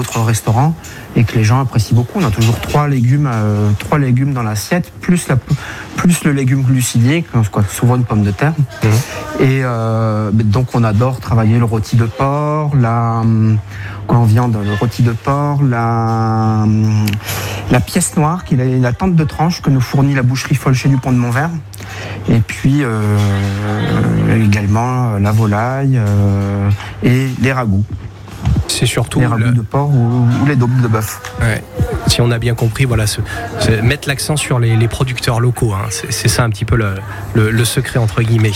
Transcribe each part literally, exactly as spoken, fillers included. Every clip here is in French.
d'autres restaurants et que les gens apprécient beaucoup. On a toujours trois légumes, euh, trois légumes dans l'assiette, plus, la, plus le légume glucidier, quoi, souvent une pomme de terre. Mmh. Et euh, donc on adore travailler le rôti de porc, la, quand on viande, le rôti de porc, la, la pièce noire, qui est la tente de tranche que nous fournit la boucherie Folcher du Pont de Montvert. Et puis euh, également la volaille euh, et les ragoûts. C'est surtout les ragoûts le... de porc ou, ou les daubes de bœuf. Ouais. Si on a bien compris, voilà, ce, ce, mettre l'accent sur les, les producteurs locaux, hein, c'est, c'est ça un petit peu le, le, le secret entre guillemets.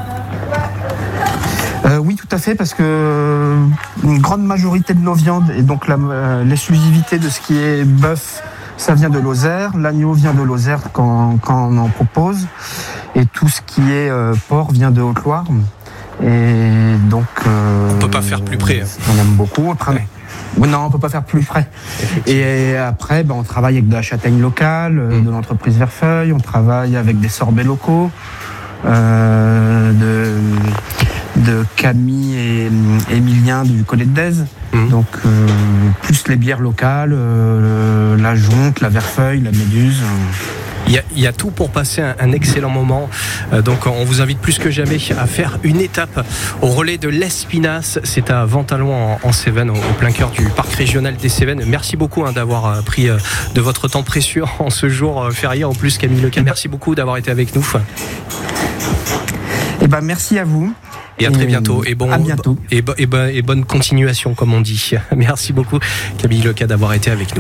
Euh, oui, tout à fait, parce que une grande majorité de nos viandes et donc la, euh, l'exclusivité de ce qui est bœuf, ça vient de Lozère. L'agneau vient de Lozère quand, quand on en propose, et tout ce qui est euh, porc vient de Haute-Loire. Et donc, euh, on peut pas faire plus près. Hein. On aime beaucoup. Après, ouais. Non, on peut pas faire plus près. Et après, ben, on travaille avec de la châtaigne locale, mmh. de l'entreprise Verfeuille. On travaille avec des sorbets locaux, euh, de, de Camille et Émilien du Collet de Dèze. Mmh. Donc, euh, plus les bières locales, euh, la Jonque, la Verfeuille, la Méduse. Il y, a, il y a tout pour passer un, un excellent moment. Euh, donc on vous invite plus que jamais à faire une étape au relais de l'Espinasse. C'est à Ventalon en, en Cévennes, au, au plein cœur du parc régional des Cévennes. Merci beaucoup hein, d'avoir euh, pris euh, de votre temps précieux en ce jour euh, férié. En plus, Camille Leca, merci beaucoup d'avoir été avec nous. Eh ben, merci à vous. Et à très bientôt. Et, bon, à bientôt. Et, bo- et, bo- et bonne continuation, comme on dit. Merci beaucoup, Camille Leca, d'avoir été avec nous.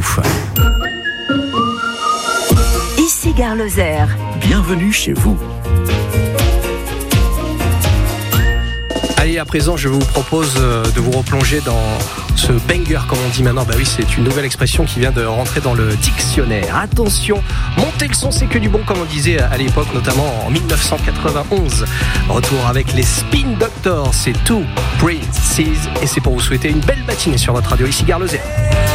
Ici Gare Lozère. Bienvenue chez vous. Allez, à présent, je vous propose de vous replonger dans ce banger, comme on dit maintenant. Bah oui, c'est une nouvelle expression qui vient de rentrer dans le dictionnaire. Attention, montez le son, c'est que du bon, comme on disait à l'époque, notamment en dix-neuf cent quatre-vingt-onze. Retour avec les Spin Doctors, c'est Two Princes, et c'est pour vous souhaiter une belle matinée sur notre radio, ici Gare Lozère.